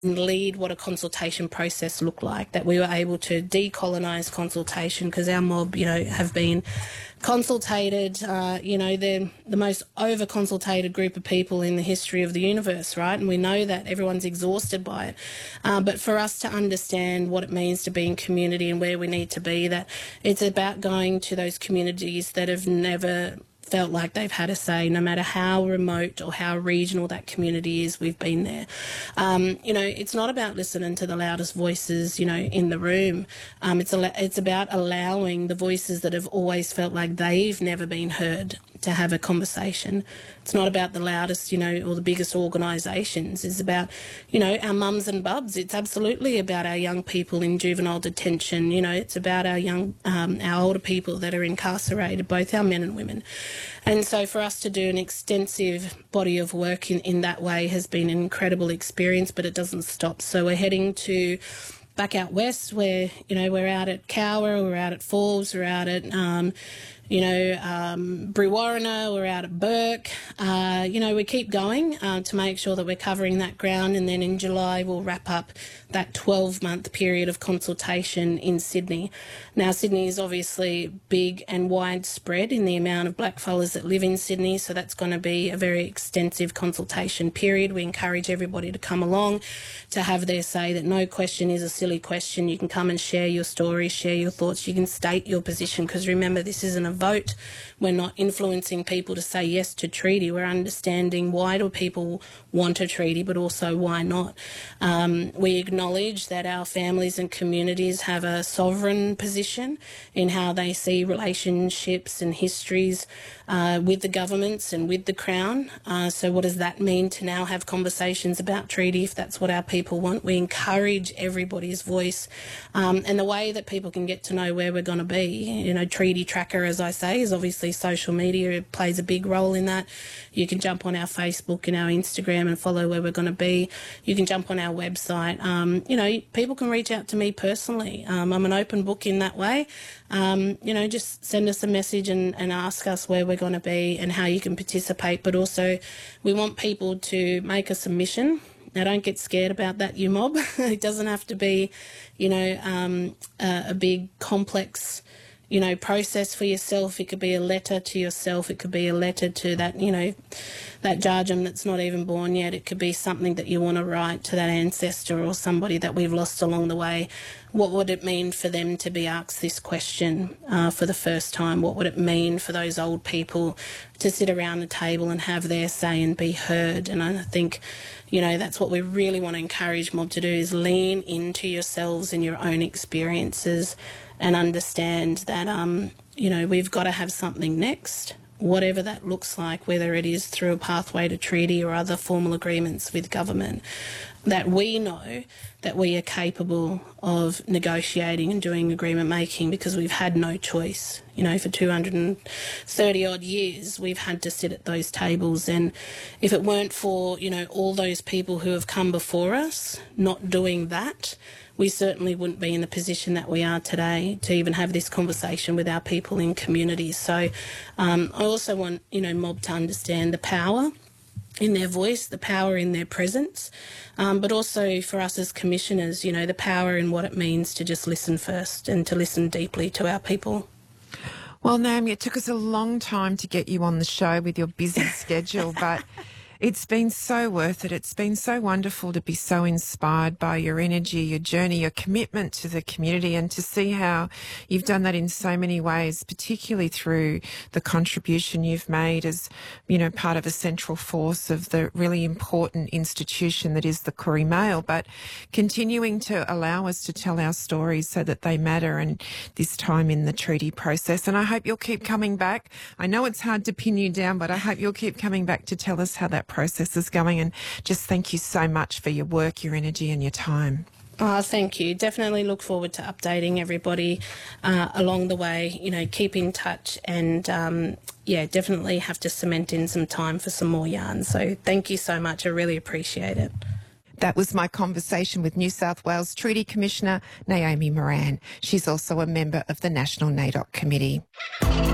lead what a consultation process looked like, that we were able to decolonise consultation, because our mob, have been consultated, they're the most over-consultated group of people in the history of the universe, right? And we know that everyone's exhausted by it. But for us to understand what it means to be in community and where we need to be, that it's about going to those communities that have never felt like they've had a say, no matter how remote or how regional that community is. We've been there. It's not about listening to the loudest voices, in the room. It's about allowing the voices that have always felt like they've never been heard to have a conversation. It's not about the loudest, or the biggest organisations. It's about, our mums and bubs. It's absolutely about our young people in juvenile detention. It's about our older people that are incarcerated, both our men and women. And so for us to do an extensive body of work in that way has been an incredible experience, but it doesn't stop. So we're heading to back out west, where, we're out at Cowra, we're out at Forbes, we're out at Brewarrina, we're out at Burke. We keep going to make sure that we're covering that ground, and then in July we'll wrap up that 12-month period of consultation in Sydney. Now, Sydney is obviously big and widespread in the amount of blackfellas that live in Sydney, so that's going to be a very extensive consultation period. We encourage everybody to come along, to have their say, that no question is a silly question. You can come and share your story, share your thoughts, you can state your position, because remember, this isn't a vote. We're not influencing people to say yes to treaty. We're understanding, why do people want a treaty, but also why not. We acknowledge that our families and communities have a sovereign position in how they see relationships and histories with the governments and with the Crown. So what does that mean to now have conversations about treaty, if that's what our people want? We encourage everybody's voice, and the way that people can get to know where we're going to be. Treaty Tracker, as I say, is obviously social media. It plays a big role in that. You can jump on our Facebook and our Instagram and follow where we're going to be. You can jump on our website. People can reach out to me personally. I'm an open book in that way. Just send us a message and ask us where we're going to be and how you can participate. But also, we want people to make a submission. Now, don't get scared about that, you mob. It doesn't have to be, a big, complex, process for yourself. It could be a letter to yourself. It could be a letter to that, that Jarjum that's not even born yet. It could be something that you want to write to that ancestor or somebody that we've lost along the way. What would it mean for them to be asked this question for the first time? What would it mean for those old people to sit around the table and have their say and be heard? And I think, that's what we really want to encourage mob to do, is lean into yourselves and your own experiences and understand that, we've got to have something next, whatever that looks like, whether it is through a pathway to treaty or other formal agreements with government, that we know that we are capable of negotiating and doing agreement making, because we've had no choice. For 230 odd years, we've had to sit at those tables. And if it weren't for, all those people who have come before us not doing that, we certainly wouldn't be in the position that we are today to even have this conversation with our people in communities. So I also want, mob to understand the power in their voice, the power in their presence, but also for us as commissioners, the power in what it means to just listen first and to listen deeply to our people. Well, Naomi, it took us a long time to get you on the show with your busy schedule, but it's been so worth it. It's been so wonderful to be so inspired by your energy, your journey, your commitment to the community, and to see how you've done that in so many ways, particularly through the contribution you've made as, part of a central force of the really important institution that is the Koori Mail, but continuing to allow us to tell our stories so that they matter, and this time in the treaty process. And I hope you'll keep coming back. I know it's hard to pin you down, but I hope you'll keep coming back to tell us how that process is going. And just thank you so much for your work, your energy and your time. Oh, thank you. Definitely look forward to updating everybody along the way. Keep in touch, and definitely have to cement in some time for some more yarns. So thank you so much. I really appreciate it. That was my conversation with New South Wales Treaty Commissioner Naomi Moran. She's also a member of the National NAIDOC Committee.